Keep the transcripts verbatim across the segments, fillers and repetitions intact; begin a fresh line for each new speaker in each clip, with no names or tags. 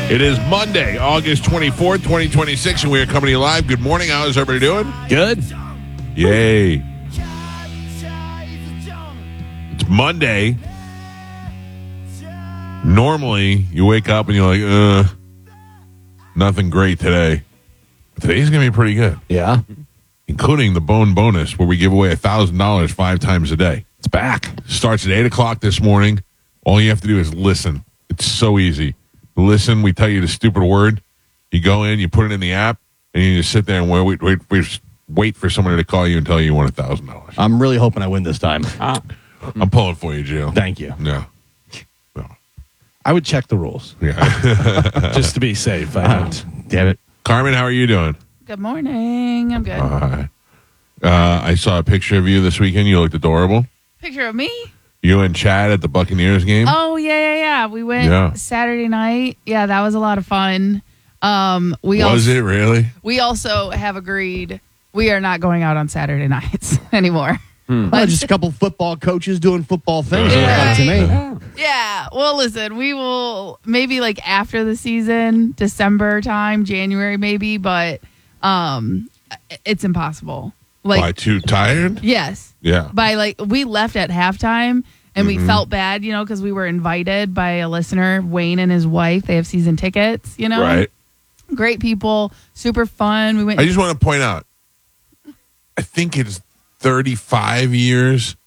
It is Monday, August twenty-fourth, twenty twenty-six, and we are coming to you live. Good morning. How is everybody doing?
Good.
Yay. It's Monday. Normally, you wake up and you're like, uh, nothing great today. But today's going to be pretty good,
Yeah.
including the bone bonus where we give away one thousand dollars five times a day.
It's back.
Starts at eight o'clock this morning. All you have to do is listen. It's so easy. Listen, we tell you the stupid word. You go in, you put it in the app, and you just sit there and wait, wait, wait, wait for somebody to call you and tell you you won one thousand dollars.
I'm really hoping I win this time.
Uh,
I'm pulling for you, Jill.
Thank you.
No. No.
I would check the rules
Yeah.
just to be safe. I don't.
Damn it.
Carmen, how are you doing?
Good morning. I'm good.
Uh, uh, I saw a picture of you this weekend. You looked adorable.
Picture of me?
You and Chad at the Buccaneers game.
Oh, yeah, yeah, yeah. We went
Yeah.
Saturday night. Yeah, that was a lot of fun. Um, we
Was
also,
it really?
We also have agreed we are not going out on Saturday nights anymore.
Oh, just a couple football coaches doing football things.
Yeah.
To me.
Yeah. Well, listen, we will maybe like after the season, December time, January maybe, but um, it's impossible. Like,
Why, too tired?
yes.
Yeah.
By like, we left at halftime and
Mm-hmm.
we felt bad, you know, because we were invited by a listener, Wayne and his wife. They have season tickets, you know.
Right.
Great people, super fun. We went.
I just want to point out, I think it's thirty-five years.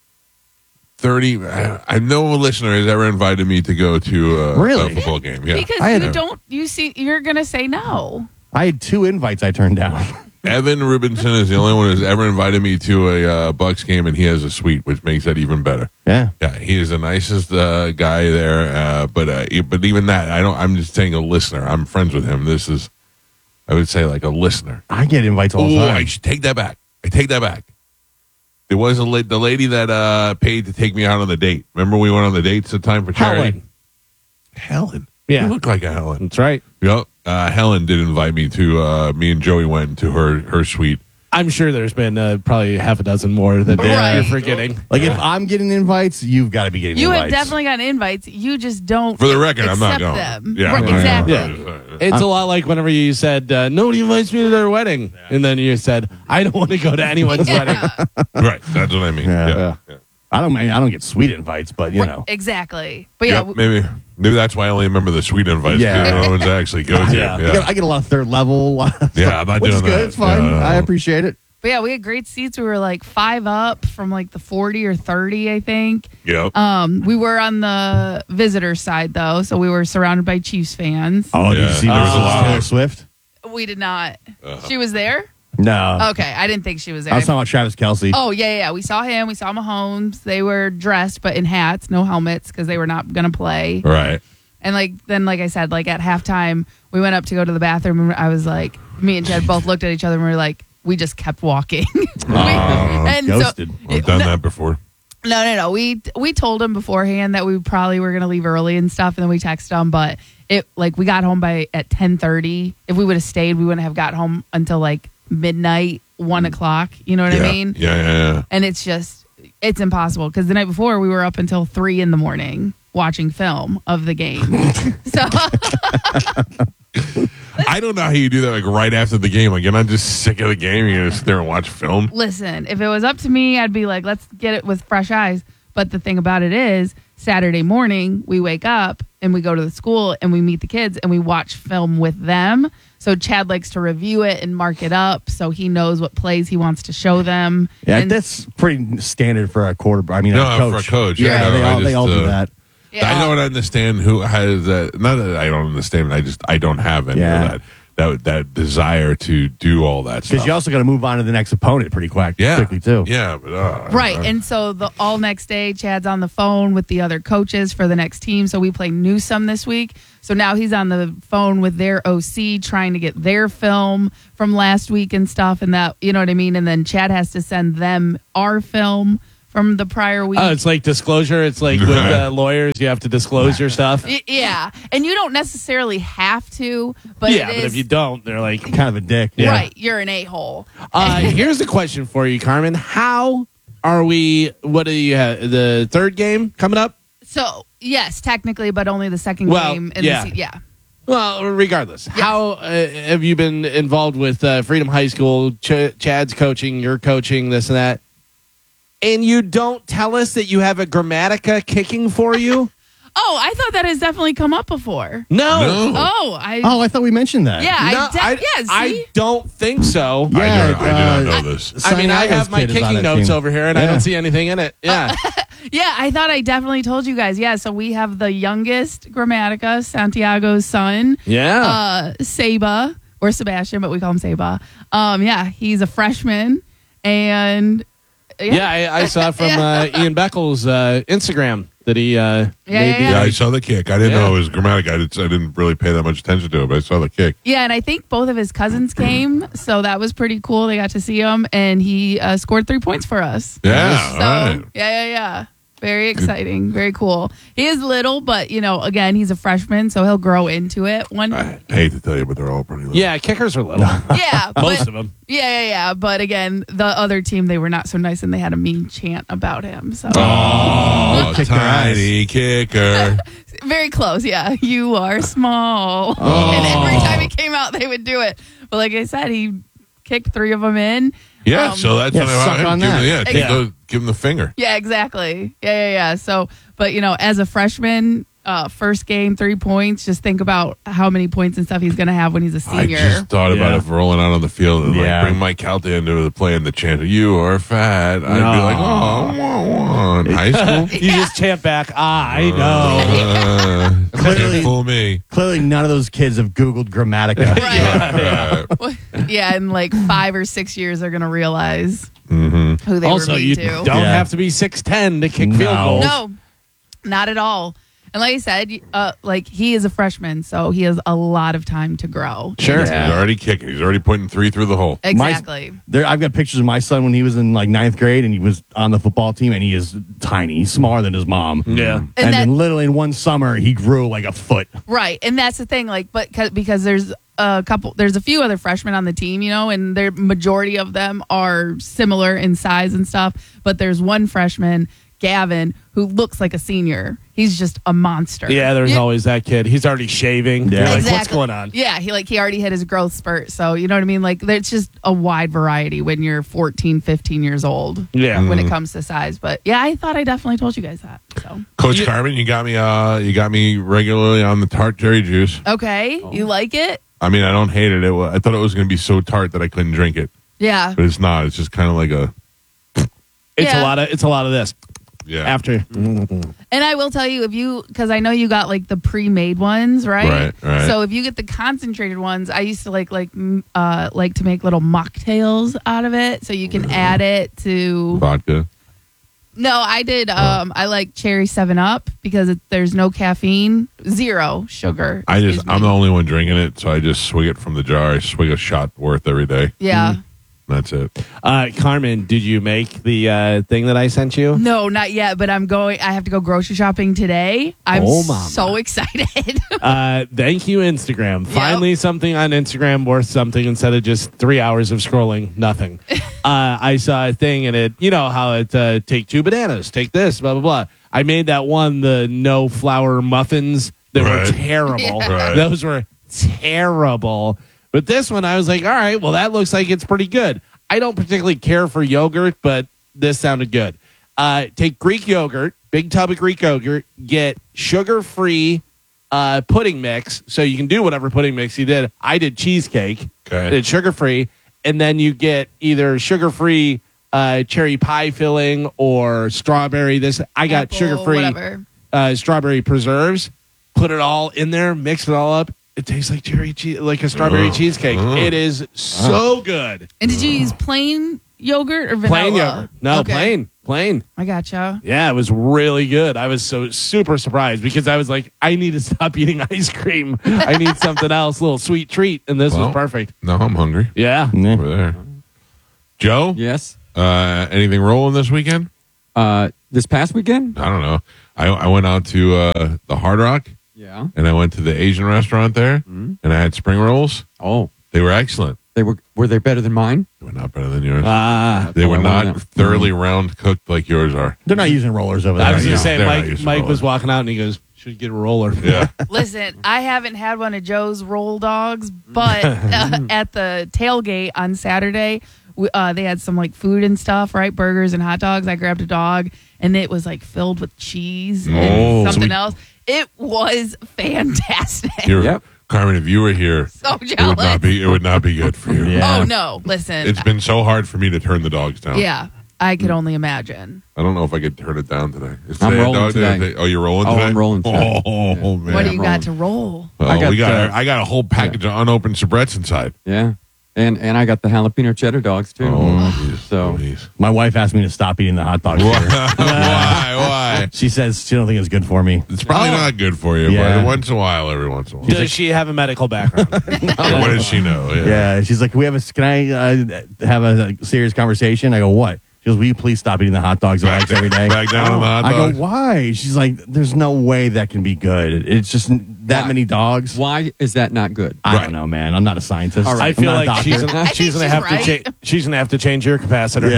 thirty. I, I know a listener has ever invited me to go to a,
Really?
a football game. Yeah.
because
I
you
had-
don't, you see, you're gonna say no.
I had two invites I turned down.
Evan Rubinson is the only one who's ever invited me to a uh, Bucks game, and he has a suite, which makes that even better.
Yeah.
Yeah, he is the nicest uh, guy there. Uh, but uh, e- but even that, I don't. I'm just saying a listener. I'm friends with him. This is, I would say, like a listener.
I get invites all the
Oh,
time.
I should take that back. I take that back. There was a la- the lady that uh, paid to take me out on the date. Remember we went on the dates at time for charity?
Helen.
Helen.
Yeah.
You look like a Helen.
That's right.
Yep. Uh, Helen did invite me to. Uh, me and Joey went to her her suite.
I'm sure there's been uh, probably half a dozen more that
Right.
you're forgetting.
Like, if I'm getting invites, you've got to be getting
You
invites.
have definitely gotten invites. You just don't.
For the record, I'm not
accept
going.
them.
Yeah,
Right,
I'm not
exactly.
going.
Yeah. It's a lot like whenever you said, uh, nobody invites me to their wedding. And then you said, I don't want to go to anyone's wedding.
Yeah.
Right. That's what I mean.
Yeah.
Yeah.
Yeah.
I don't. I don't get sweet invites, but you
Right,
know.
exactly. But yeah,
Yep, maybe maybe that's why I only remember the suite invites.
Yeah.
Yeah. No one's actually go to.
Yeah.
Yeah.
I, get, I get a lot of third level.
Yeah, I'm not
which
doing
is good.
that.
It's fine.
Yeah, no, no.
I appreciate it.
but yeah, we had great seats. We were like five up from like the forty or thirty, I think.
Yep.
Um, we were on the visitor side though, so we were surrounded by Chiefs fans.
Oh, did
Yeah.
you see there was
Oh.
a Taylor Swift?
We did not.
Uh-huh.
She was there.
No.
Okay, I didn't think she was there.
I was talking about Travis Kelce.
Oh yeah, yeah, yeah. We saw him. We saw Mahomes. They were dressed, but in hats, no helmets, because they were not going to play.
Right.
And like then, like I said, like at halftime, we went up to go to the bathroom, and I was like, me and Chad both looked at each other, and we were like, we just kept walking. We- and
ghosted.
I've done that before.
No, no, no. We we told him beforehand that we probably were going to leave early and stuff, and then we texted him. But it like we got home by at ten thirty. If we would have stayed, we wouldn't have got home until like midnight, one o'clock. You know what
yeah.
I mean?
Yeah, yeah, yeah.
And it's just it's impossible because the night before we were up until three in the morning watching film of the game. So
I don't know how you do that like right after the game. Like you're not just sick of the game. You're gonna sit there and watch film.
listen, if it was up to me, I'd be like, let's get it with fresh eyes. But the thing about it is, Saturday morning, we wake up and we go to the school and we meet the kids and we watch film with them. So Chad likes to review it and mark it up so he knows what plays he wants to show them.
Yeah,
And-
that's pretty standard for a quarterback. I mean,
No,
a coach.
for a coach.
Yeah,
Yeah, no,
they
I
all, they
just,
all do
uh,
that.
yeah.
I don't understand who has that. Not that I don't understand. I just I don't have any
Yeah.
of that. That that desire to do all that stuff.
Because you also got to move on to the next opponent pretty quick,
yeah,
quickly, too.
Yeah, but uh,
Right.
uh,
And so the all next day, Chad's on the phone with the other coaches for the next team. So we play Newsome this week. So now he's on the phone with their O C trying to get their film from last week and stuff. And that, you know what I mean? And then Chad has to send them our film from the prior week.
Oh, it's like disclosure. It's like with uh, lawyers, you have to disclose your stuff.
Y- yeah. And you don't necessarily have to, but
yeah,
it
but
is,
if you don't, they're like,
Kind of a dick.
Yeah.
right, you're an a-hole.
uh, here's the question for you, Carmen. How are we? What do you have? The third game coming up?
So, yes, technically, but only the second
Well,
game. In
yeah.
the se- yeah.
Well, regardless, how uh, have you been involved with uh, Freedom High School? Ch- Chad's coaching, you're coaching, this and that. And you don't tell us that you have a Grammatica kicking for you?
Oh, I thought that has definitely come up before.
No.
No.
Oh, I.
Oh, I thought we mentioned that.
yeah,
No,
I. De-
I,
yeah, see?
I don't think so.
Yeah,
I, do, I do
uh,
not know this.
I mean, I
Santiago's
have my
kid is on
kicking
that
notes
team.
over here, and I
Yeah.
don't see anything in it. Yeah.
Yeah, I thought I definitely told you guys. Yeah, so we have the youngest Grammatica, Santiago's son,
Yeah.
uh, Seba, or Sebastian, but we call him Seba. Um, yeah, he's a freshman, and yeah,
yeah, I, I saw from uh, Ian Beckles' uh, Instagram that he uh,
Yeah,
made
yeah,
the-
Yeah, I saw the kick. I didn't
Yeah.
know it was grammatic. I, did, I didn't really pay that much attention to it, but I saw the kick.
yeah, and I think both of his cousins came, so that was pretty cool. They got to see him, and he uh, scored three points for us.
Yeah,
So
all right.
yeah, yeah, yeah. Very exciting. Very cool. He is little, but you know, again, he's a freshman, so he'll grow into it. One,
I hate to tell you, but they're all pretty little.
Yeah, kickers are little.
yeah,
Most
but,
of them.
yeah, yeah, yeah. But again, the other team, they were not so nice, and they had a mean chant about him. So
Oh,
Kick their ass.
tiny kicker.
very close. Yeah, you are small,
Oh.
and every time he came out, they would do it. But like I said, he kicked three of them in.
Yeah,
Um,
so that's
Yeah,
what I
suck on
give him-
that.
Yeah, take
Yeah.
those- give him the finger.
Yeah, exactly. Yeah, yeah, yeah. So, but you know, as a freshman, uh, first game, three points. Just think about how many points and stuff he's going to have when he's a
I
senior.
just thought about
Yeah.
if rolling out on the field and
Yeah.
like bring Mike Calta into the play and the chant, "You are fat." I'd be
No.
like, "Oh, wah, wah." In high school."
You just chant back, ah, I know.
Uh,
Clearly-
can't fool me.
Clearly, none of those kids have Googled Grammatica.
Right.
Uh,
Yeah, in like five or six years, they're going to realize
mhm.
who they
Also,
were mean
you
to.
don't
Yeah.
have to be six ten to kick
No.
field goals.
No, not at all. And like I said, uh, like he is a freshman, so he has a lot of time to grow.
Sure.
He's already kicking. He's already putting three through the hole.
Exactly.
There, I've got pictures of my son when he was in like ninth grade, and he was on the football team, and he is tiny, he's smaller than his mom.
Yeah.
And,
And that-
then literally in one summer, he grew like a foot.
Right, and that's the thing. Like, but 'cause- because there's a couple, there's a few other freshmen on the team, you know, and their majority of them are similar in size and stuff. But there's one freshman, Gavin, who looks like a senior. He's just a monster.
Yeah, there's
Yeah.
always that kid. He's already shaving.
Yeah.
You're like,
Exactly.
what's going on?
Yeah, he like he already hit his growth spurt. So you know what I mean? Like there's just a wide variety when you're fourteen, fifteen years old.
Yeah.
When it comes to size. But yeah, I thought I definitely told you guys that. So
Coach
You-
Carmen, you got me. Uh, you got me regularly on the tart cherry juice.
okay,
Oh.
you like it?
I mean, I don't hate it. it wa- I thought it was going to be so tart that I couldn't drink it,
Yeah.
but it's not. It's just kind of like a
It's
Yeah.
a lot of it's a lot of this.
yeah.
After
And I will tell you, if you, because I know you got like the pre-made ones, right?
Right, right.
So if you get the concentrated ones, I used to like like m- uh like to make little mocktails out of it, so you can add it to.
vodka.
No, I did. Um, I like cherry Seven Up because it, there's no caffeine, zero sugar.
I just
excuse
I'm
me.
the only one drinking it, so I just swig it from the jar. I swig a shot worth every day.
Yeah.
That's it.
uh, Carmen, did you make the uh, thing that I sent you?
No, not yet. But I'm going. I have to go grocery shopping today. I'm
Oh, mama.
so excited.
Uh, thank you, Instagram.
Yep.
Finally, something on Instagram worth something instead of just three hours of scrolling nothing. uh, I saw a thing and it, you know how it uh, take two bananas, take this, blah blah blah. I made that one, the no flour muffins. They
Right.
were terrible.
Yeah.
Right.
Those were terrible. But this one, I was like, all right, well, that looks like it's pretty good. I don't particularly care for yogurt, but this sounded good. Uh, take Greek yogurt, big tub of Greek yogurt, get sugar-free uh, pudding mix, so you can do whatever pudding mix you did. I did cheesecake,
Okay.
did sugar-free, and then you get either sugar-free uh, cherry pie filling or strawberry. This I got
Apple,
sugar-free
whatever.
uh, strawberry preserves. Put it all in there, mix it all up. It tastes like cherry cheese, like a strawberry
Ugh.
cheesecake.
Ugh.
It is so good.
And did you use plain yogurt or vanilla?
Plain yogurt. No,
Okay.
plain, plain.
I gotcha.
Yeah, it was really good. I was so super surprised because I was like, I need to stop eating ice cream. I need something else, a little sweet treat, and this
Well.
was perfect.
No, I'm hungry.
Yeah.
Over there. Joe,
Yes.
uh, anything rolling this weekend?
Uh, this past weekend?
I don't know. I I went out to uh, the Hard Rock
Yeah.
and I went to the Asian restaurant there and I had spring rolls.
Oh,
They were excellent.
they were were they better than mine?
They were not better than yours.
Ah.
they
oh,
were
I
not
wanna-
thoroughly round cooked like yours are.
They're not using rollers over
I
there.
was
Yeah,
going to say,
they're not
Mike,
used to
Mike
rollers.
was walking out and he goes, Should get a roller.
Yeah.
Listen, I haven't had one of Joe's roll dogs, but uh, at the tailgate on Saturday, we, uh, they had some like food and stuff, right? Burgers and hot dogs. I grabbed a dog, and it was like filled with cheese
Oh.
and something
Sweet.
else. It was fantastic.
You're,
Yep.
Carmen, if you were here,
So
it would
jealous.
not be. It would not be good for you.
Yeah.
Oh no! Listen,
It's been so hard for me to turn the dogs down.
yeah, I could only imagine.
I don't know if I could turn it down today. Is
I'm
today a
rolling
dog day?
today.
Oh, you're rolling
Oh,
today?
I'm rolling today.
Oh, oh, man.
What do you
I'm
got
rolling.
to roll?
Oh,
I got,
we got.
uh,
I got a whole package of unopened Sabrettes inside.
Yeah. And and I got the jalapeno cheddar dogs too.
Oh, jeez.
So-
Oh, jeez.
My wife asked me to stop eating the hot dogs.
Why?
here.
Why? Why?
She says she don't think it's good for me.
It's probably not good for you,
Yeah.
but once in a while, every once in a while.
Does she have a medical background?
What does she know? Yeah.
Yeah, she's like, "Can we have a? Can I uh, have a, a serious conversation?" I go, "What?" She goes, "Will you please stop eating the hot dogs and
Back
eggs every day?"
back down on the hot
I
dogs.
go, "Why?" She's like, "There's no way that can be good. It's just n- that
Why?
many dogs."
Why is that not good?
I
Right.
don't know, man. I'm not a scientist.
All right.
I
I'm
feel
not a
like she's
doctor.
gonna,
I think
she's gonna
she's
have
right.
to cha- she's gonna have to change your capacitor.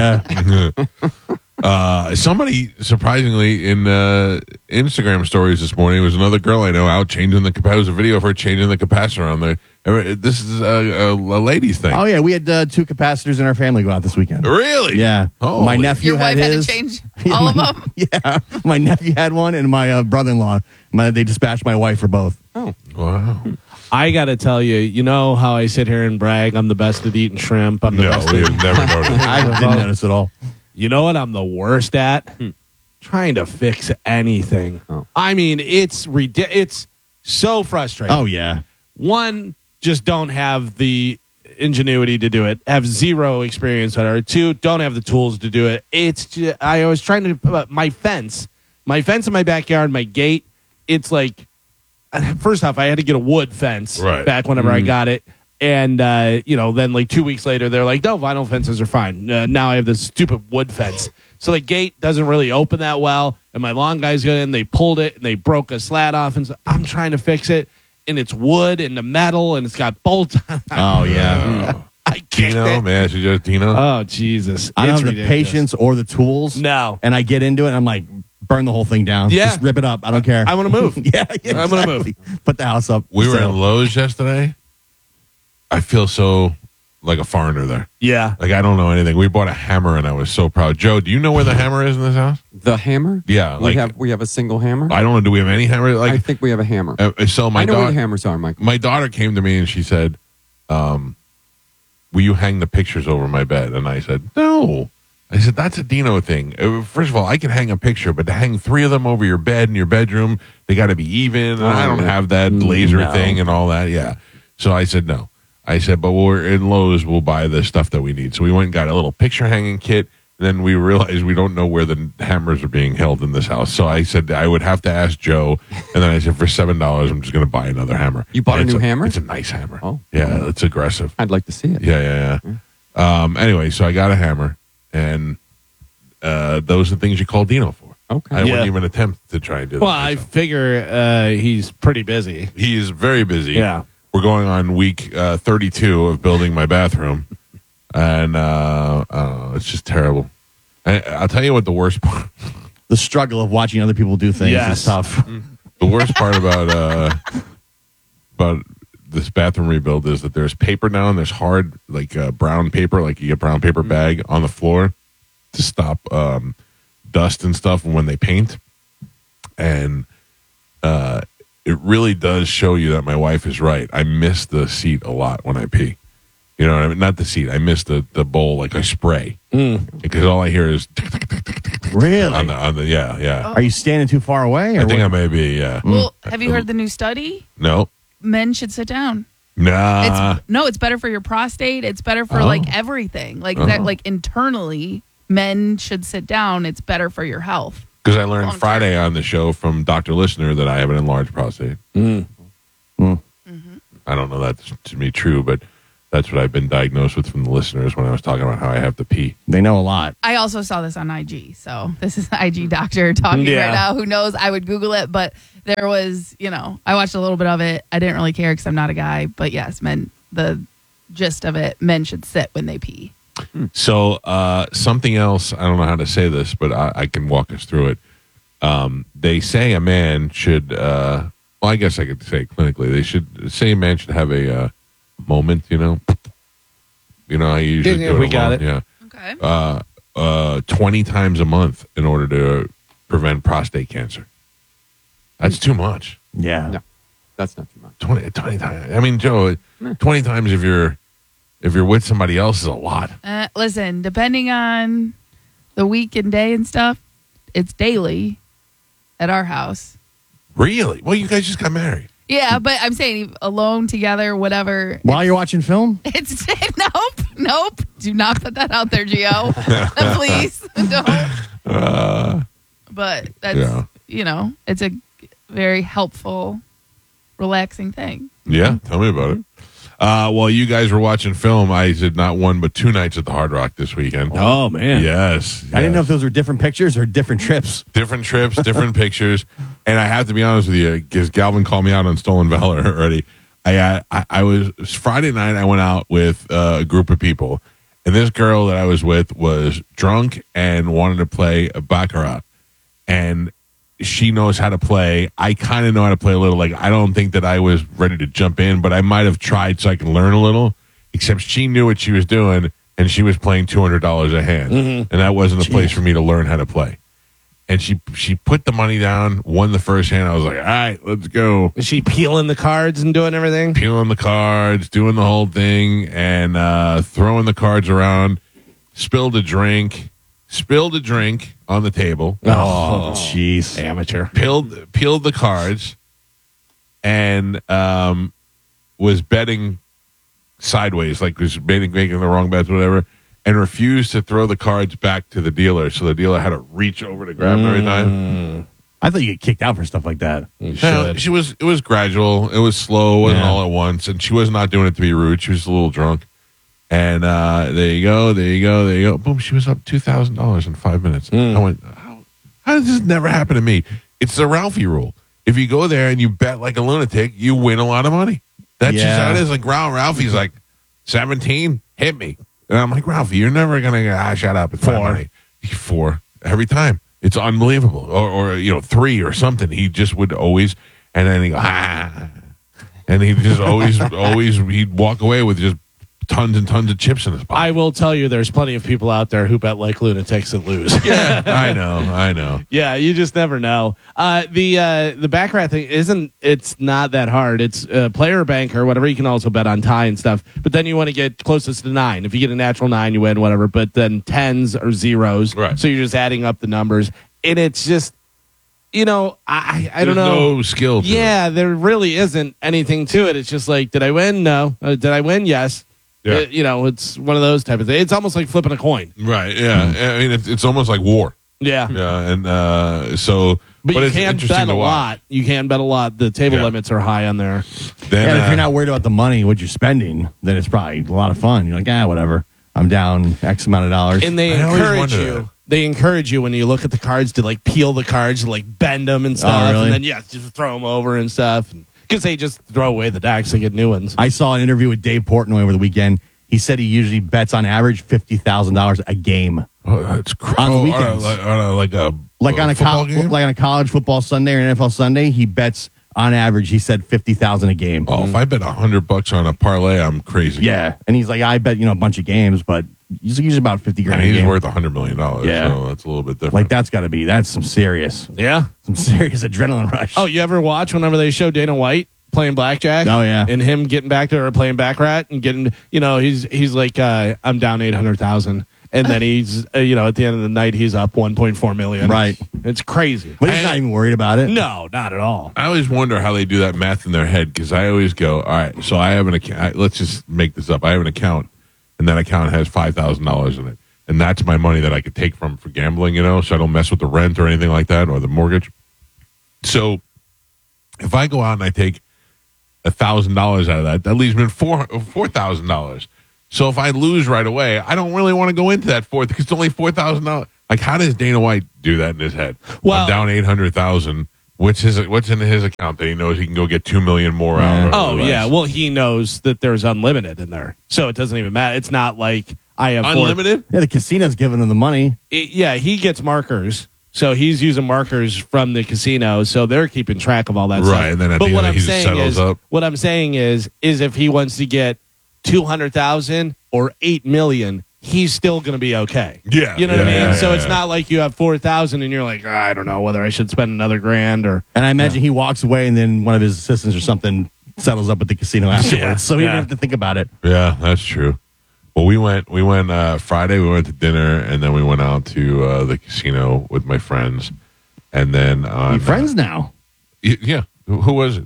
yeah.
Uh, somebody surprisingly in uh, Instagram stories this morning was another girl I know out changing the capacitor. It was a video of her changing the capacitor on the. uh, This is a, a, a ladies thing.
Oh yeah, we had uh, two capacitors in our family go out this weekend.
Really?
Yeah.
Oh,
my nephew
Your
had
wife had to
his.
change
Yeah,
all of
my-
them.
Yeah, my nephew had one, and my uh, brother-in-law. My, they dispatched my wife for both.
Wow.
I got to tell you, you know how I sit here and brag I'm the best at eating shrimp. I'm the
No,
best
we
at
have never noticed.
I didn't notice at all.
You know what I'm the worst at? Trying to fix anything.
Oh.
I mean, it's ridi- It's so frustrating.
Oh yeah.
One, just don't have the ingenuity to do it. Have zero experience with it. Two, don't have the tools to do it. It's just, I was trying to uh, my fence, my fence in my backyard, my gate. It's like first off, I had to get a wood fence
Right.
back whenever I got it. And, uh, you know, then like two weeks later, they're like, no, vinyl fences are fine. Uh, now I have this stupid wood fence. So the gate doesn't really open that well. And my lawn guys got in, they pulled it, and they broke a slat off. And so I'm trying to fix it. And it's wood and the metal, and it's got bolts on it.
Oh yeah.
I kicked
Dino,
it.
man, she just Dino.
Oh, Jesus.
I don't
It's
have the
ridiculous.
patience or the tools.
No.
And I get into it, and I'm like, burn the whole thing down.
Yeah.
Just rip it up. I don't care.
I want to move.
yeah, yeah,
I'm gonna move.
exactly. Put the house up.
we were
So-
in Lowe's yesterday. I feel so like a foreigner there.
Yeah.
Like I don't know anything. We bought a hammer, and I was so proud. Joe, do you know where the hammer is in this house?
The hammer?
Yeah,
we
like-
have we have a single hammer.
I don't know. Do we have any hammer?
I
Like,
think we have a hammer.
uh, so my
I know where the
daughter,
hammers are, Mike.
my daughter came to me and she said, um, "Will you hang the pictures over my bed?" And I said, "No." I said, "That's a Dino thing. Uh, First of all, I can hang a picture, but to hang three of them over your bed in your bedroom, they got to be even. And I don't
yeah.
have that laser
No.
thing and all that. Yeah." So I said, "No." I said, "But we're in Lowe's. We'll buy the stuff that we need." So we went and got a little picture hanging kit. And then we realized we don't know where the hammers are being held in this house. So I said I would have to ask Joe. And then I said, for seven dollars, I'm just going to buy another hammer.
You bought a
And it's
new hammer?
It's a nice hammer.
Oh.
Yeah, it's aggressive.
I'd like to see it.
Yeah, yeah, yeah. Um, anyway, so I got a hammer. And uh, those are the things you call Dino for.
Okay.
I
Yeah.
wouldn't even attempt to try and do that.
Well, I
myself.
figure uh, he's pretty busy.
He is very busy.
Yeah.
We're going on week uh, thirty-two of building my bathroom. And uh, uh, it's just terrible. I, I'll tell you what the worst part.
The struggle of watching other people do things
Yes.
is tough.
The worst part about uh, about this bathroom rebuild is that there's paper now and there's hard like uh, brown paper, like you get brown paper bag on the floor to stop um, dust and stuff when they paint, and uh, it really does show you that my wife is right. I miss the seat a lot when I pee. You know what I mean? Not the seat. I miss the, the bowl, like I spray, because all I hear is
Really?
on the on the yeah yeah.
Are you standing too far away? Or
I think
what?
I may be yeah.
Well, have you heard the new study?
No,
Men should sit down.
nah.
It's no, it's better for your prostate. It's better for
Oh.
like everything. Like that, like internally, men should sit down. It's better for your health.
Because I learned
Long term.
Friday on the show from Doctor Listener that I have an enlarged prostate.
Mm.
I don't know that's to be true, but that's what I've been diagnosed with from the listeners when I was talking about how I have to pee.
They know a lot.
I also saw this on I G. So this is the I G doctor talking
Yeah.
right now. Who knows? I would Google it, but there was, you know, I watched a little bit of it. I didn't really care because I'm not a guy. But yes, men, the gist of it, men should sit when they pee.
So uh, something else, I don't know how to say this, but I, I can walk us through it. um, they say a man should. Uh, well, I guess I could say clinically, they should say a man should have a uh, moment. You know, you know, I usually
Yeah,
do it
we got
alone,
it.
Yeah,
Okay.
uh, uh, twenty times a month in order to prevent prostate cancer. That's too much.
Yeah.
No, that's not too much.
twenty, twenty times. I mean, Joe, twenty times if you're if you're with somebody else is a lot.
Uh, listen, depending on the week and day and stuff, it's daily at our house.
Really? Well, you guys just got married.
Yeah, but I'm saying alone, together, whatever.
While you're watching film?
It's nope, nope. Do not put that out there, Gio. Please don't.
Uh,
But that's
Yeah.
you know, it's a very helpful, relaxing thing.
yeah, tell me about it. Uh, while you guys were watching film, I did not one but two nights at the Hard Rock this weekend.
Oh, man.
Yes,
I didn't know
yes.
if those were different pictures or different trips.
different trips, different pictures, and I have to be honest with you because Galvin called me out on Stolen Valor already. I, uh, I I was it was Friday night. I went out with uh, a group of people, and this girl that I was with was drunk and wanted to play a baccarat, and she knows how to play. I kind of know how to play a little. Like I don't think that I was ready to jump in, but I might have tried so I can learn a little. Except she knew what she was doing, and she was playing two hundred dollars a hand, and that wasn't a place for me to learn how to play. And she she put the money down, won the first hand. I was like, all right, let's go.
Is she peeling the cards and doing everything?
Peeling the cards, doing the whole thing, and uh, throwing the cards around. Spilled a drink. Spilled a drink on the table.
Oh, jeez.
Amateur.
Peeled peeled the cards, and um, was betting sideways, like was making making the wrong bets, whatever, and refused to throw the cards back to the dealer. So the dealer had to reach over to grab them every time.
I thought you get kicked out for stuff like that.
You
No,
should.
she was. It was gradual. It was slow. It wasn't
Yeah.
all at once, and she was not doing it to be rude. She was a little drunk. And uh, there you go. There you go. There you go. Boom. She was up two thousand dollars in five minutes. I went. How, how does this never happen to me? It's the Ralphie rule. If you go there and you bet like a lunatic, you win a lot of money. That's just
Yeah.
how it is. Like Ralph, Ralphie's like seventeen. Hit me. And I'm like, Ralphie, you're never gonna get ah, shut up. It's my
Four.
money. Four every time. It's unbelievable. Or, or you know, three or something. He just would always, and then he go ah, and he just always, always he'd walk away with just tons and tons of chips in his pocket.
I will tell you, there's plenty of people out there who bet like lunatics and lose.
Yeah, I know, I know.
Yeah, you just never know. Uh, the uh, the baccarat thing isn't. It's not that hard. It's uh, player bank or whatever. You can also bet on tie and stuff. But then you want to get closest to nine. If you get a natural nine, you win. Whatever. But then tens or zeros.
Right.
So you're just adding up the numbers, and it's just, you know, I I don't
There's
know.
no skill to it.
Yeah, there really isn't anything to it. It's just like, did I win? No. Uh, did I win? Yes.
Yeah.
Uh, you know, it's one of those type of things. It's almost like flipping a coin.
Right, yeah. I mean, it's, it's almost like war.
Yeah.
Yeah, and uh, so,
But, you
it's
can
interesting
bet a
to watch.
lot. You can bet a lot. The table
Yeah.
limits are high on there.
Then,
And if
uh,
you're not worried about the money, what you're spending, then it's probably a lot of fun. You're like, ah, whatever. I'm down X amount of dollars.
And they
I always
encourage
wonder
you.
that.
They encourage you when you look at the cards to like peel the cards, like bend them and stuff,
really?
and then yeah, just throw them over and stuff. Because they just throw away the decks and get new ones.
I saw an interview with Dave Portnoy over the weekend. He said he usually bets on average fifty thousand dollars a game.
oh, that's cr-
on the
oh,
weekends.
like, on a, like a
Like
a
on a
football
co-
game.
like on a college football Sunday or an N F L Sunday, he bets on average. He said fifty thousand a game.
oh, if I bet a hundred bucks on a parlay, I'm crazy.
Yeah, and he's like, I bet you know a bunch of games, but he's usually about fifty
I
grand
mean,
a
he's
game.
worth a hundred million dollars.
Yeah.
so that's a little bit different.
Like that's got to be that's some serious,
Yeah.
some serious adrenaline rush.
Oh, you ever watch whenever they show Dana White playing blackjack?
Oh, yeah.
And him getting back to or playing baccarat and getting, you know, he's he's like, uh, I'm down eight hundred thousand, and then he's, uh, you know, at the end of the night he's up one point four million.
Right.
It's crazy.
but he's not even worried about it.
No, not at all.
I always wonder how they do that math in their head because I always go, all right, so I have an account. Let's just make this up. I have an account, and that account has five thousand dollars in it, and that's my money that I could take from for gambling. You know, so I don't mess with the rent or anything like that or the mortgage. So if I go out and I take a thousand dollars out of that, that leaves me with four four thousand dollars. So if I lose right away, I don't really want to go into that fourth because it's only four thousand dollars. Like, how does Dana White do that in his head?
Well-
I'm down eight hundred thousand. What's his? What's in his account that he knows he can go get two million more out? or
Oh
less?
yeah, well he knows that there's unlimited in there, so it doesn't even matter. It's not like I have four-
unlimited.
Yeah, the casino's giving him the money.
It- yeah, he gets markers So he's using markers from the casino, so they're keeping track of all that
Right,
stuff.
and then at
but
the
what
end,
I'm
he just
saying
settles
is,
up.
what I'm saying is, is if he wants to get two hundred thousand or eight million, he's still going to be okay.
Yeah,
you know what I
yeah,
mean.
yeah,
so
yeah,
it's
yeah.
not like you have four thousand and you're like, "Ah, I don't know whether I should spend another grand or.
And I imagine he walks away, and then one of his assistants or something settles up at the casino afterwards.
Yeah,
So he
yeah.
didn't have to think about it.
Yeah, that's true. Well, we went. We went uh, Friday. We went to dinner, and then we went out to uh, the casino with my friends, and then on
You friends now,
y- yeah, who who was it?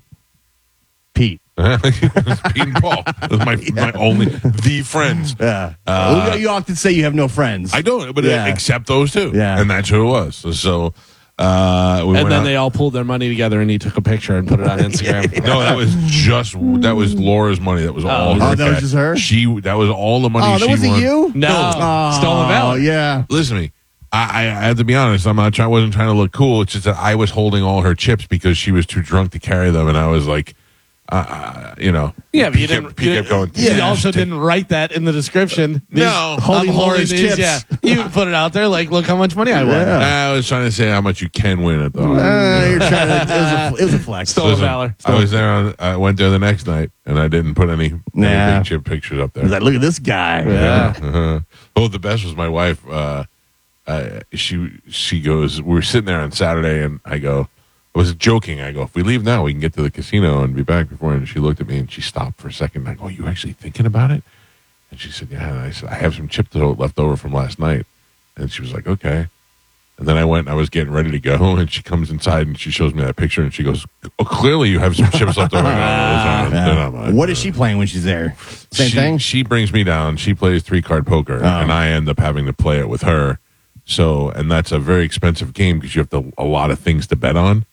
Pete.
It was Pete and Paul. It was my my only the friends.
Yeah.
Uh,
you, you often say you have no friends.
I don't, but
Yeah.
uh, except those two.
Yeah.
and that's who it was. So, so uh, we
And
went
then
out-
they all pulled their money together, and he took a picture and put it on Instagram.
No, that was just that was Laura's money. That was all.
Oh,
her
that was
cash.
just her?
She that was all the money.
Oh,
she
that wasn't
won.
you?
No,
Oh,
stolen valor.
yeah.
Listen to me. I, I, I have to be honest. I'm not trying. I wasn't trying to look cool. It's just that I was holding all her chips because she was too drunk to carry them, and I was like, uh, uh, you know,
Yeah, but you
Pete kept-
didn't.
Pete
You,
kept going.
you also didn't write that in the description.
No.
I'm
Holding Laura's
these,
chips.
Yeah, you put it out there. Like, look how much money I won.
Yeah.
I was trying to say how much you can win at the.
Uh, you're trying to, it, was a, it was a flex.
Stolen
Listen,
valor.
I was there. On, I went there the next night, and I didn't put any,
Nah.
any big chip pictures up
I
there.
was like, look at this guy.
Yeah.
Uh-huh. Oh, the best was my wife. Uh, uh, she she goes. We were sitting there on Saturday, and I go. I was joking. I go, if we leave now, we can get to the casino and be back before. And she looked at me and she stopped for a second. I go, are you actually thinking about it? And she said, yeah. And I said, I have some chips left over from last night. And she was like, okay. And then I went and I was getting ready to go. And she comes inside and she shows me that picture and she goes, oh, clearly you have some chips left over. I go, "Oh, those aren't- they're not mine."
What is she playing when she's there? Same
she,
thing?
She brings me down. She plays three card poker,
Oh.
and I end up having to play it with her. So, and that's a very expensive game because you have to, a lot of things to bet on,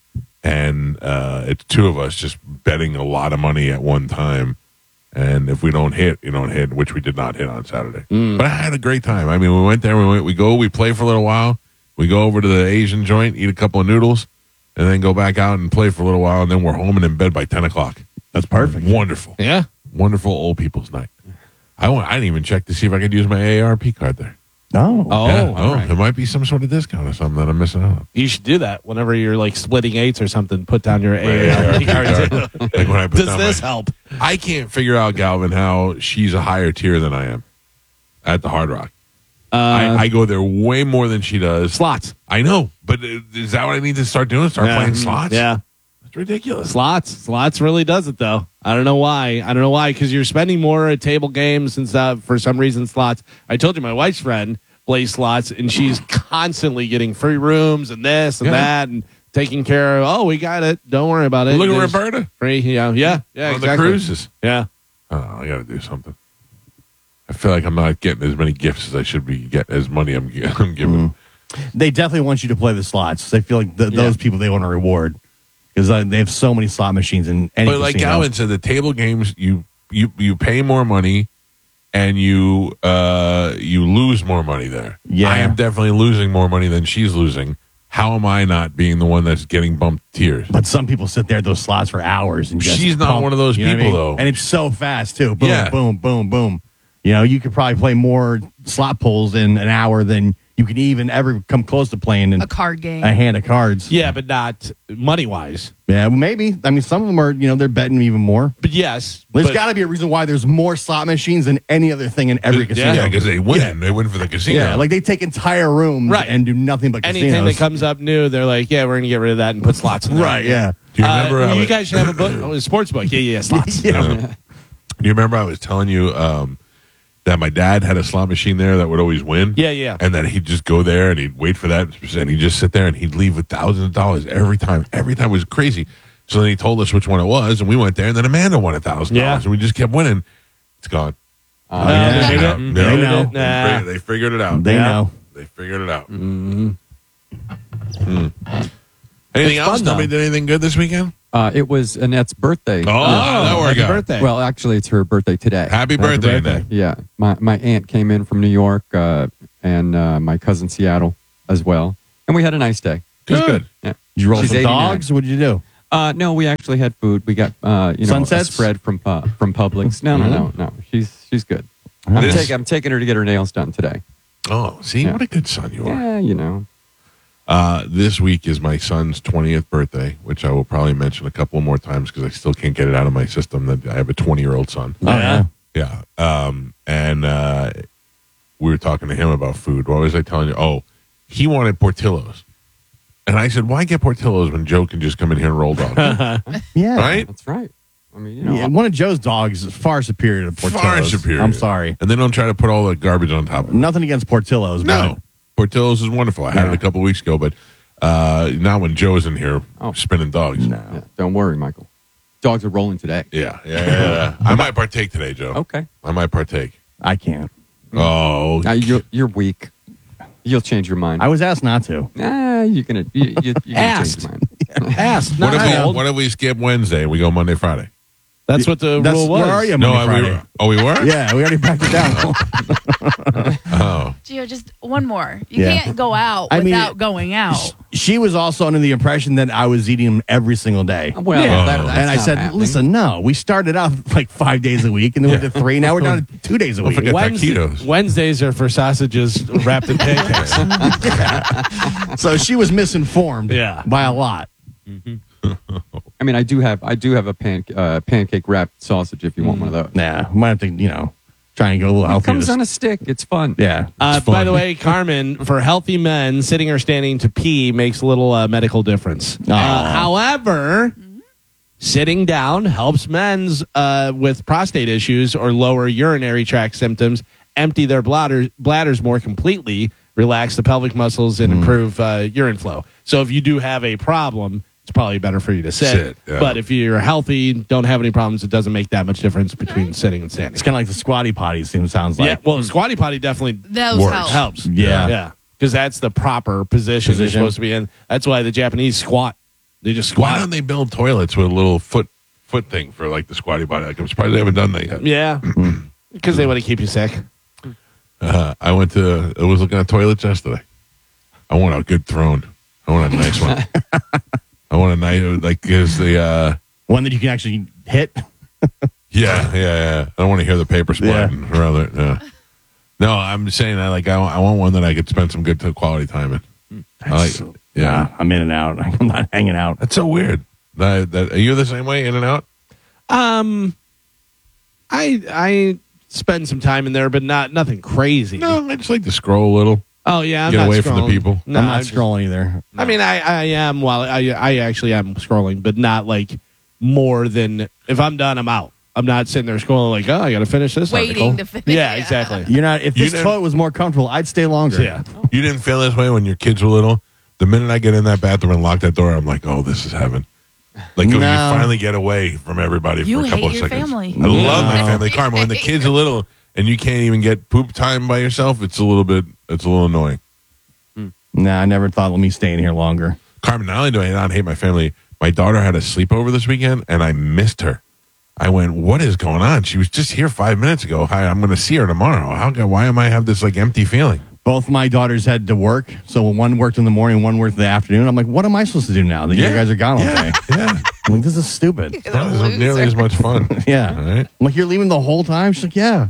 and uh, it's two of us just betting a lot of money at one time. And if we don't hit, you don't hit, which we did not hit on Saturday. But I had a great time. I mean, we went there. We went. We go. We play for a little while. We go over to the Asian joint, eat a couple of noodles, and then go back out and play for a little while. And then we're home and in bed by ten o'clock.
That's perfect.
Wonderful.
Yeah.
Wonderful old people's night. I went, I didn't even check to see if I could use my A A R P card there.
Oh.
Oh,
Yeah.
all
oh
right.
there might be some sort of discount or something that I'm missing out on.
You should do that whenever you're like splitting eights or something. Put down your A A R P card. too.
Like when I put
Does
down
this
my-
help?
I can't figure out, Galvin, how she's a higher tier than I am at the Hard Rock.
Uh,
I, I go there way more than she does.
slots.
I know, but uh, is that what I need to start doing? Start
Yeah.
playing slots?
Yeah.
It's ridiculous.
Slots. Slots really does it though. I don't know why. I don't know why because you're spending more at table games and stuff. For some reason, slots. I told you my wife's friend plays slots and she's constantly getting free rooms and this and
Yeah.
that and taking care of. Oh, we got it. Don't worry about it.
Look at
There's
Roberta
Free. Yeah. Yeah. Yeah.
on
exactly.
the cruises.
Yeah.
Oh, I got to do something. I feel like I'm not getting as many gifts as I should be getting, as money I'm, gi- I'm giving.
They definitely want you to play the slots. They feel like th
Yeah.
those people they want to reward because uh, they have so many slot machines in any
But like
casino.
Galvin said, the table games you you you pay more money, and you uh you lose more money there.
Yeah.
I am definitely losing more money than she's losing. How am I not being the one that's getting bumped tiers?
But some people sit there at those slots for hours and just
She's not
pump,
one of those
you know what I
people,
mean?
though.
And it's so fast too. Boom,
Yeah.
boom, boom, boom. You know, you could probably play more slot pulls in an hour than you could even ever come close to playing in
A card game.
a hand of cards.
Yeah, but not money wise.
Yeah, well, maybe. I mean, some of them are, you know, they're betting even more.
But yes,
There's
but-
got to be a reason why there's more slot machines than any other thing in every casino.
Yeah, because they win.
Yeah.
They win for the casino.
Yeah, like they take entire rooms
Right.
and do nothing but
anything
casinos.
that comes up new, they're like, yeah, we're gonna get rid of that and put slots in there.
Right, yeah.
Do you
Uh,
remember? I
you
was-
guys should have a book, oh, a sports book. Yeah, yeah, slots.
Yeah.
Uh, do you remember I was telling you um, that my dad had a slot machine there that would always win?
Yeah, yeah.
And that he'd just go there and he'd wait for that, and he'd just sit there and he'd leave with thousands of dollars every time. Every time it was crazy. So then he told us which one it was, and we went there, and then Amanda won a thousand
Yeah.
dollars, and we just kept winning. It's gone.
Uh,
yeah.
They figured it out.
They
No,
know.
They
Nah.
figured- They figured it out.
They
Yeah.
know.
They figured it out.
Mm-hmm.
Hmm. Anything
It's
else?
fun,
Nobody
though.
did anything good this weekend?
Uh, it was Annette's birthday.
Oh, that worked
happy
out.
birthday.
Well, actually, it's her birthday today.
Happy birthday,
birthday.
Annette.
Yeah, my my aunt came in from New York, uh, and uh, my cousin Seattle as well, and we had a nice day. It was
Good.
good. Yeah.
Did you roll
She's
some
eighty-nine.
dogs? What did you do?
Uh, no, we actually had food. We got uh, you know
Sunsets?
a spread from uh, from Publix. No, no, no, no. She's she's good. I'm,
This-
taking I'm taking her to get her nails done today.
Oh, see,
Yeah.
what a good son you are.
Yeah, you know.
Uh, this week is my son's twentieth birthday, which I will probably mention a couple more times because I still can't get it out of my system that I have a twenty-year-old son.
Oh, yeah.
Yeah. Um, and uh, we were talking to him about food. What was I telling you? Oh, he wanted Portillo's. And I said, why get Portillo's when Joe can just come in here and roll dogs?
Yeah.
Right?
That's right. I mean, you know,
Yeah, one of Joe's dogs is far superior to Portillo's.
Far superior.
I'm sorry.
And they don't try to put all the garbage on top of it.
Nothing against Portillo's.
No. Portillo's is wonderful. I had
Yeah.
it a couple weeks ago, but uh, not when Joe's in here
Oh.
spinning dogs.
No.
yeah, don't worry, Michael. Dogs are rolling today.
Yeah, yeah, yeah, yeah. I might partake today, Joe.
Okay.
I might partake.
I can't.
Oh,
Now you're you're weak. You'll change your mind.
I was asked not to.
Ah, you're gonna you, you, you're gonna
Asked.
change your mind.
Ask,
what
not
if we
told.
what if we skip Wednesday and we go Monday, Friday?
That's what the
That's,
rule was.
Where are you,
No,
Monday,
I- we
Friday?
were, oh, we were.
Yeah, we already backed it down.
Oh,
Gio, just one more. You
Yeah.
can't go out
I mean,
without going out.
She was also under the impression that I was eating them every single day.
Well,
Yeah.
that,
Oh.
that's
and I
not
said,
happening.
listen, no, we started out like five days a week and then we did three. Now we're down to two days a week.
forget-
Wednesday-
taquitos.
Wednesdays are for sausages wrapped in pancakes.
So she was misinformed
Yeah.
by a lot.
I mean, I do have I do have a pan, uh, pancake wrapped sausage if you want one of those.
Nah, might have to, you know, try and go a little
It
healthier.
comes
this-
on a stick. It's fun.
yeah.
Uh,
It's
by
fun.
the way, Carmen, for healthy men, sitting or standing to pee makes a little uh, medical difference. Uh,
Aw.
however, sitting down helps men's uh, with prostate issues or lower urinary tract symptoms, empty their bladders, bladders more completely, relax the pelvic muscles, and improve uh, urine flow. So if you do have a problem, it's probably better for you to sit.
Sit, yeah.
But if you're healthy, don't have any problems, it doesn't make that much difference between sitting and standing.
It's kind of like the squatty potty, seems sounds like.
yeah, well, squatty potty definitely
Those
Works.
help.
helps.
Yeah.
Yeah. Because that's the proper position,
Position.
you're supposed to be in. That's why the Japanese squat. They just
why
squat.
don't they build toilets with a little foot foot thing for like the squatty potty? Like, I'm surprised they haven't done that yet.
Yeah. Because they want to keep you sick.
Uh, I went to. I was looking at toilets yesterday. I want a good throne. I want a nice one. I want a nice like is the. Uh,
One that you can actually hit.
Yeah, yeah, yeah. I don't want to hear the paper splitting around it. Yeah. No, I'm saying that like I, want- I want one that I could spend some good t- quality time in. I like, yeah,
Yeah, I'm in and out. I'm not hanging out.
that's so weird. That, that are you the same way, in and out?
Um, I I spend some time in there, but not nothing crazy.
No, I just like to scroll a little.
Oh yeah, I'm
Get
not
away from the
scrolling.
people.
No,
I'm not
just-
scrolling either.
I mean, I I am. While I I actually am scrolling, but not like more than if I'm done, I'm out. I'm not sitting there scrolling like, oh, I got to finish this.
Waiting
article.
to finish,
Yeah,
yeah.
exactly.
You're not. If
You
this
didn't-
toilet was more comfortable, I'd stay longer.
Yeah.
You didn't feel this way when your kids were little? The minute I get in that bathroom and lock that door, I'm like, oh, this is heaven. Like,
No.
you finally get away from everybody
You
for a couple
hate
of
your
seconds.
family.
I love my
No.
family. Carmen, when the kids are little and you can't even get poop time by yourself, it's a little bit, it's a little annoying.
Nah, I never thought of me staying here longer.
Carmen, not only do I not hate my family, my daughter had a sleepover this weekend and I missed her. I went, what is going on? She was just here five minutes ago. Hi, I'm going to see her tomorrow. How? Why am I have this like empty feeling?
Both my daughters had to work, so one worked in the morning, one worked in the afternoon. I'm like, what am I supposed to do now that
Yeah.
you guys are gone all
Yeah,
day?
yeah.
I'm like, this is stupid.
You're the
That isn't nearly
loser.
as much fun.
Yeah.
All right.
I'm like, you're leaving the whole time? She's like, yeah.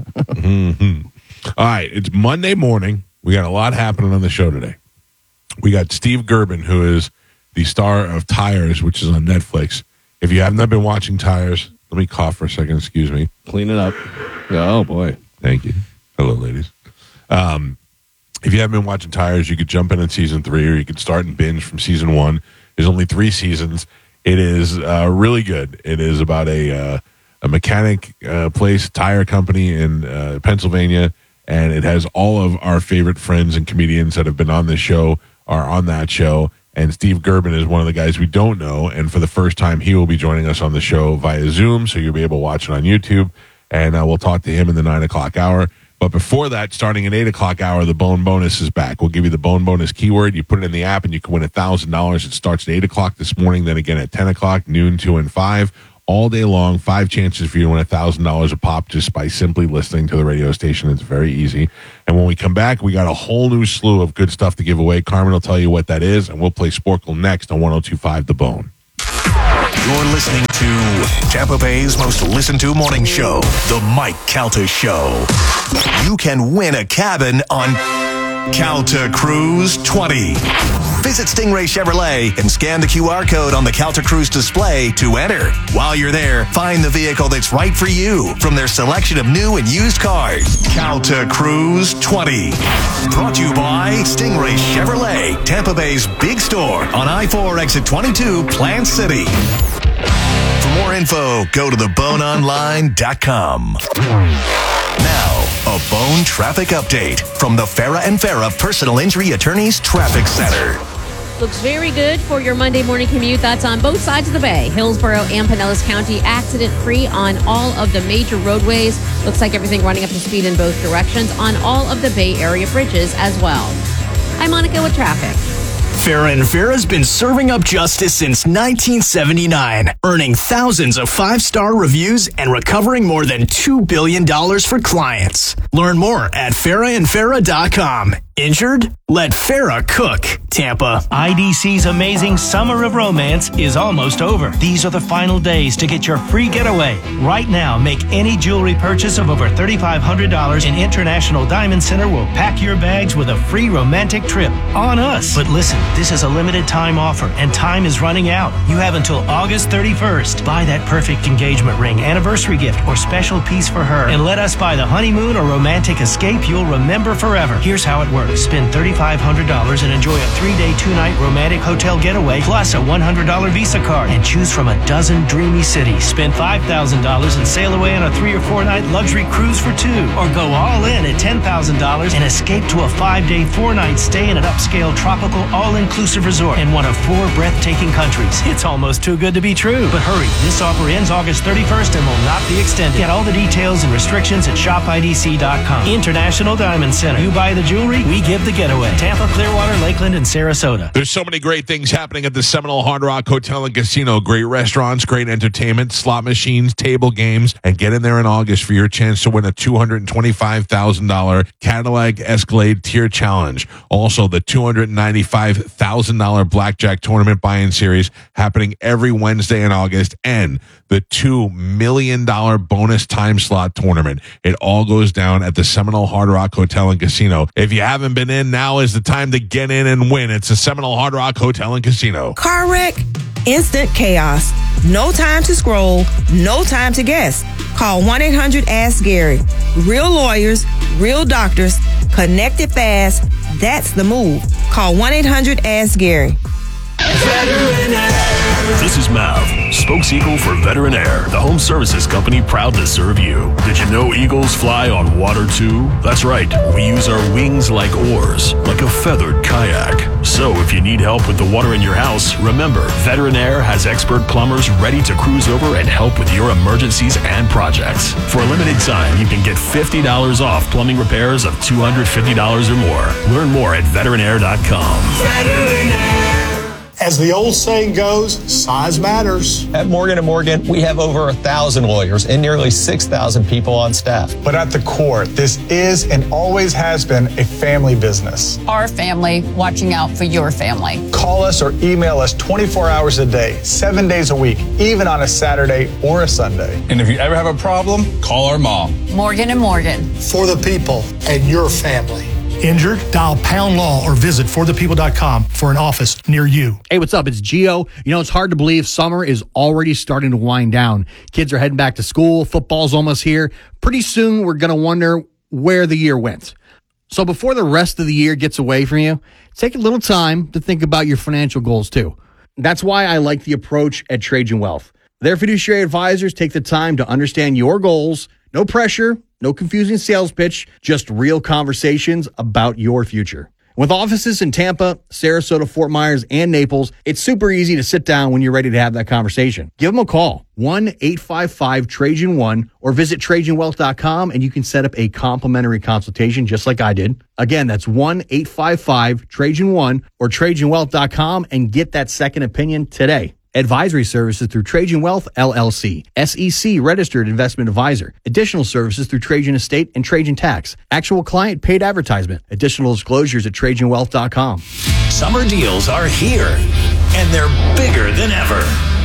All right, it's Monday morning. We got a lot happening on the show today. We got Steve Gerben, who is the star of Tires, which is on Netflix. If you have not been watching Tires, let me cough for a second. Excuse me.
Clean it up. Oh boy.
Thank you. Hello, ladies. Um, if you haven't been watching Tires, you could jump in in season three, or you could start and binge from season one. There's only three seasons. It is uh, really good. It is about a uh, a mechanic uh, place, tire company in uh, Pennsylvania, and it has all of our favorite friends and comedians that have been on this show are on that show. And Steve Gerben is one of the guys we don't know, and for the first time, he will be joining us on the show via Zoom, so you'll be able to watch it on YouTube, and uh, we'll talk to him in the nine o'clock hour. But before that, starting at eight o'clock hour, the Bone Bonus is back. We'll give you the Bone Bonus keyword. You put it in the app, and you can win one thousand dollars. It starts at eight o'clock this morning, then again at ten o'clock, noon, two, and five. All day long, five chances for you to win one thousand dollars a pop just by simply listening to the radio station. It's very easy. And when we come back, we got a whole new slew of good stuff to give away. Carmen will tell you what that is, and we'll play Sporkle next on one oh two point five The Bone.
You're listening to Tampa Bay's most listened to morning show, The Mike Calta Show. You can win a cabin on Calta Cruise twenty. Visit Stingray Chevrolet and scan the Q R code on the Calta Cruise display to enter. While you're there, find the vehicle that's right for you from their selection of new and used cars. Calta Cruise twenty. Brought to you by Stingray Chevrolet, Tampa Bay's big store on I four exit twenty-two, Plant City. For more info, go to the bone online dot com. Now, a Bone traffic update from the Farah and Farah Personal Injury Attorneys Traffic Center.
Looks very good for your Monday morning commute. That's on both sides of the bay. Hillsborough and Pinellas County, accident-free on all of the major roadways. Looks like everything running up to speed in both directions on all of the Bay Area bridges as well. I'm Monica with traffic.
Farah and Farah's been serving up justice since nineteen seventy-nine, earning thousands of five-star reviews and recovering more than two billion dollars for clients. Learn more at farah and farah dot com. Injured? Let Farah cook. Tampa.
I D C's amazing Summer of Romance is almost over. These are the final days to get your free getaway. Right now, make any jewelry purchase of over three thousand five hundred dollars and International Diamond Center will pack your bags with a free romantic trip on us. But listen, this is a limited time offer and time is running out. You have until August thirty-first. Buy that perfect engagement ring, anniversary gift, or special piece for her and let us buy the honeymoon or romantic escape you'll remember forever. Here's how it works. Spend three thousand five hundred dollars and enjoy a three-day, two-night romantic hotel getaway plus a one hundred dollars Visa card and choose from a dozen dreamy cities. Spend five thousand dollars and sail away on a three or four-night luxury cruise for two. Or go all in at ten thousand dollars and escape to a five-day, four-night stay in an upscale, tropical, all-inclusive resort in one of four breathtaking countries. It's almost too good to be true. But hurry, this offer ends August thirty-first and will not be extended. Get all the details and restrictions at shop I D C dot com. International Diamond Center. You buy the jewelry, we give the getaway. Tampa, Clearwater, Lakeland, and Sarasota.
There's so many great things happening at the Seminole Hard Rock Hotel and Casino. Great restaurants, great entertainment, slot machines, table games, and get in there in August for your chance to win a two hundred twenty-five thousand dollars Cadillac Escalade Tier Challenge. Also, the two hundred ninety-five thousand dollars Blackjack Tournament Buy-In Series happening every Wednesday in August, and the two million dollars bonus time slot tournament. It all goes down at the Seminole Hard Rock Hotel and Casino. If you haven't been in, now is the time to get in and win. It's the Seminole Hard Rock Hotel and Casino.
Car wreck, instant chaos. No time to scroll, no time to guess. Call one eight hundred ask Gary. Real lawyers, real doctors, connected fast. That's the move. Call one eight hundred ask Gary.
This is Mav, spokes eagle for Veteran Air, the home services company proud to serve you. Did you know eagles fly on water too? That's right, we use our wings like oars, like a feathered kayak. So if you need help with the water in your house, remember, Veteran Air has expert plumbers ready to cruise over and help with your emergencies and projects. For a limited time, you can get fifty dollars off plumbing repairs of two hundred fifty dollars or more. Learn more at veteran air dot com. Veteran Air.
As the old saying goes, size matters.
At Morgan and Morgan, we have over a thousand lawyers and nearly six thousand people on staff.
But at the core, this is and always has been a family business.
Our family watching out for your family.
Call us or email us twenty-four hours a day, seven days a week, even on a Saturday or a Sunday.
And if you ever have a problem, call our mom.
Morgan and Morgan.
For the people and your family. Injured? Dial pound law or visit for the people dot com for an office near you.
Hey, what's up? It's Gio. You know, it's hard to believe summer is already starting to wind down. Kids are heading back to school. Football's almost here. Pretty soon, we're going to wonder where the year went. So before the rest of the year gets away from you, take a little time to think about your financial goals too. That's why I like the approach at Trajan Wealth. Their fiduciary advisors take the time to understand your goals. No pressure, no confusing sales pitch, just real conversations about your future. With offices in Tampa, Sarasota, Fort Myers, and Naples, it's super easy to sit down when you're ready to have that conversation. Give them a call, one eight five five Trajan one, or visit Trajan Wealth dot com and you can set up a complimentary consultation just like I did. Again, that's one eight five five Trajan one or Trajan Wealth dot com and get that second opinion today. Advisory services through Trajan Wealth, L L C. S E C registered investment advisor. Additional services through Trajan Estate and Trajan Tax. Actual client paid advertisement. Additional disclosures at Trajan Wealth dot com.
Summer deals are here, and they're bigger than ever.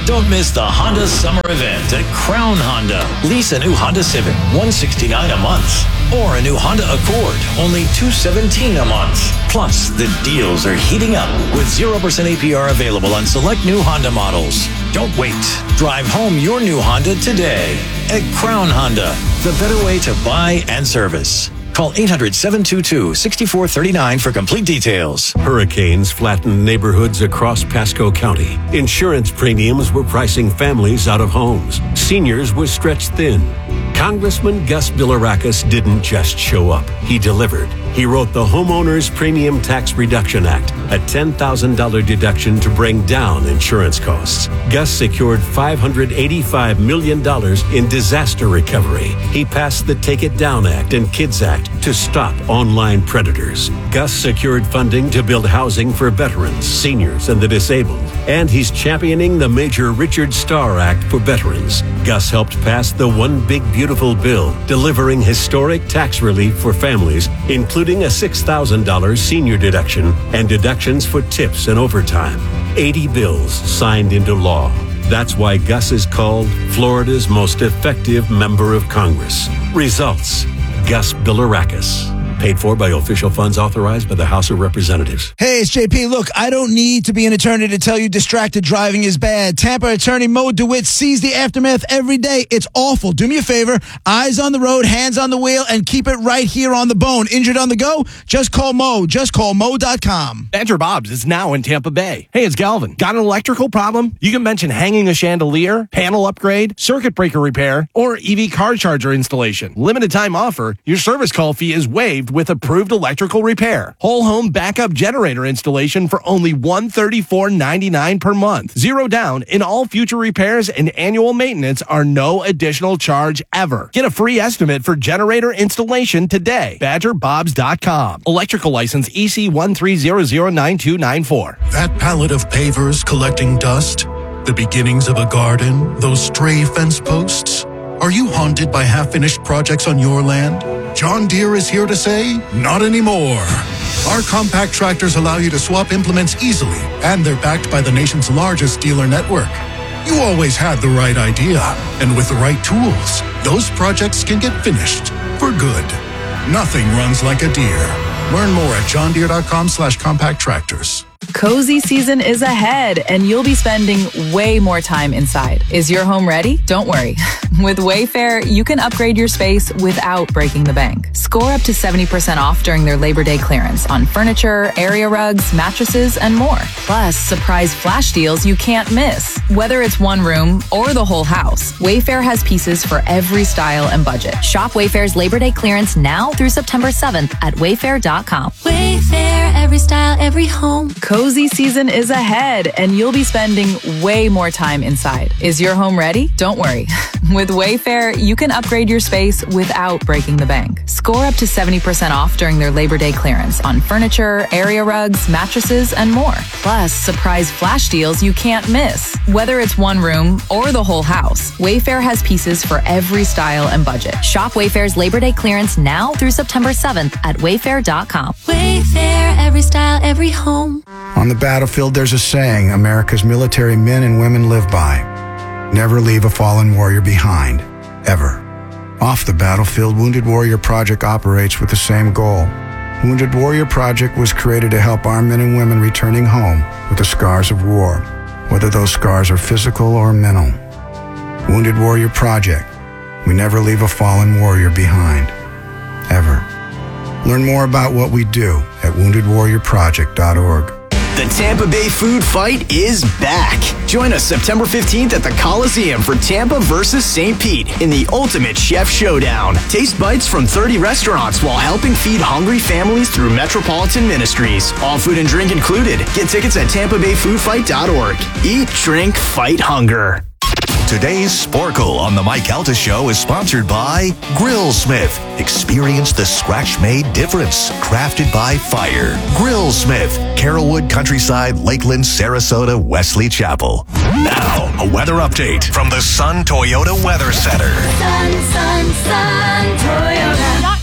Don't miss the Honda Summer Event at Crown Honda. Lease a new Honda Civic, one hundred sixty-nine dollars a month. Or a new Honda Accord, only two hundred seventeen dollars a month. Plus, the deals are heating up with zero percent A P R available on select new Honda models. Don't wait. Drive home your new Honda today at Crown Honda, the better way to buy and service. Call eight hundred, seven two two, six four three nine for complete details.
Hurricanes flattened neighborhoods across Pasco County. Insurance premiums were pricing families out of homes. Seniors were stretched thin. Congressman Gus Bilirakis didn't just show up. He delivered. He wrote the Homeowners Premium Tax Reduction Act, a ten thousand dollars deduction to bring down insurance costs. Gus secured five hundred eighty-five million dollars in disaster recovery. He passed the Take It Down Act and KIDS Act to stop online predators. Gus secured funding to build housing for veterans, seniors, and the disabled. And he's championing the major Richard Starr Act for veterans. Gus helped pass the One Big Beautiful Bill, delivering historic tax relief for families, including a six thousand dollars senior deduction and deductions for tips and overtime. eighty bills signed into law. That's why Gus is called Florida's most effective member of Congress. Results: Gus Bilirakis. Paid for by official funds authorized by the House of Representatives.
Hey, it's J P. Look, I don't need to be an attorney to tell you distracted driving is bad. Tampa attorney Mo DeWitt sees the aftermath every day. It's awful. Do me a favor. Eyes on the road, hands on the wheel, and keep it right here on the bone. Injured on the go? Just call Mo. Just call Mo dot com.
Badger Bob's is now in Tampa Bay. Hey, it's Galvin. Got an electrical problem? You can mention hanging a chandelier, panel upgrade, circuit breaker repair, or E V car charger installation. Limited time offer. Your service call fee is waived with approved electrical repair. Whole home backup generator installation for only one hundred thirty-four ninety-nine per month. Zero down in all future repairs, and annual maintenance are no additional charge ever. Get a free estimate for generator installation today. badger bobs dot com. Electrical license E C one three zero zero nine two nine four.
That pallet of pavers collecting dust, the beginnings of a garden, those stray fence posts. Are you haunted by half-finished projects on your land? John Deere is here to say, not anymore. Our compact tractors allow you to swap implements easily, and they're backed by the nation's largest dealer network. You always had the right idea, and with the right tools, those projects can get finished for good. Nothing runs like a Deere. Learn more at john deere dot com slash compact tractors.
Cozy season is ahead, and you'll be spending way more time inside. Is your home ready? Don't worry. With Wayfair, you can upgrade your space without breaking the bank. Score up to seventy percent off during their Labor Day clearance on furniture, area rugs, mattresses, and more. Plus, surprise flash deals you can't miss. Whether it's one room or the whole house, Wayfair has pieces for every style and budget.
Shop Wayfair's Labor Day clearance now through September seventh at wayfair dot com.
Wayfair, every style, every home.
Cozy season is ahead, and you'll be spending way more time inside. Is your home ready? Don't worry. With Wayfair, you can upgrade your space without breaking the bank. Score up to seventy percent off during their Labor Day clearance on furniture, area rugs, mattresses, and more. Plus, surprise flash deals you can't miss. Whether it's one room or the whole house, Wayfair has pieces for every style and budget.
Shop Wayfair's Labor Day clearance now through September seventh at wayfair dot com.
Wayfair, every style, every home.
On the battlefield, there's a saying America's military men and women live by. Never leave a fallen warrior behind, ever. Off the battlefield, Wounded Warrior Project operates with the same goal. Wounded Warrior Project was created to help our men and women returning home with the scars of war, whether those scars are physical or mental. Wounded Warrior Project. We never leave a fallen warrior behind, ever. Learn more about what we do at wounded warrior project dot org.
The Tampa Bay Food Fight is back. Join us September fifteenth at the Coliseum for Tampa versus Saint Pete in the ultimate chef showdown. Taste bites from thirty restaurants while helping feed hungry families through Metropolitan Ministries. All food and drink included. Get tickets at tampa bay food fight dot org. Eat, drink, fight hunger.
Today's Sporkle on the Mike Calta Show is sponsored by Grillsmith. Experience the scratch-made difference. Crafted by fire. Grillsmith. Carrollwood, Countryside, Lakeland, Sarasota, Wesley Chapel. Now, a weather update from the Sun Toyota Weather Center.
Sun, sun, sun, Toyota dot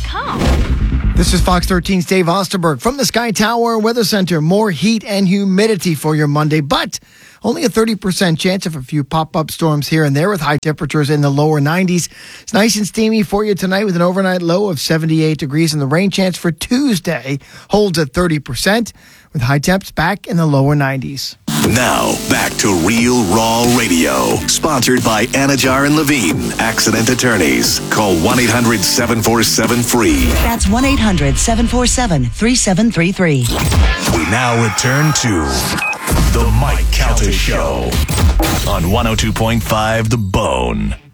com.
This is Fox thirteen's Dave Osterberg from the Sky Tower Weather Center. More heat and humidity for your Monday, but
only a thirty percent chance of a few pop-up storms here and there with high temperatures in the lower nineties. It's nice and steamy for you tonight with an overnight low of seventy-eight degrees, and the rain chance for Tuesday holds at thirty percent with high temps back in the lower nineties.
Now, back to Real Raw Radio, sponsored by Anajar and Levine, accident attorneys. Call one eight hundred seven four seven free.
That's one eight hundred seven four seven three seven three three.
We now return to The Mike Calta Show on one oh two point five The Bone.